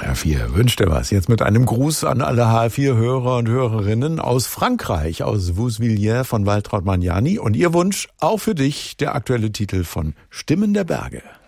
HR4 wünscht dir was. Jetzt mit einem Gruß an alle HR4-Hörer und Hörerinnen aus Frankreich, aus Vousvilliers von Waltraud Magnani. Und ihr Wunsch, auch für dich, der aktuelle Titel von Stimmen der Berge.